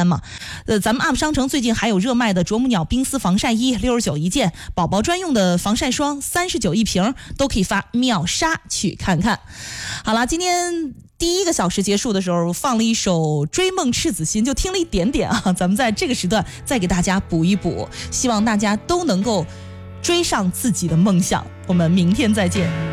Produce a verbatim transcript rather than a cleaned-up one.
单嘛。呃，咱们 U P 商城最近还有热卖的啄木鸟冰丝防晒衣，六十九一件；宝宝专用的防晒霜，三十九一瓶，都可以发秒杀去看看。好了，今天第一个小时结束的时候放了一首《追梦赤子心》，就听了一点点啊，咱们在这个时段再给大家补一补，希望大家都能够追上自己的梦想。我们明天再见。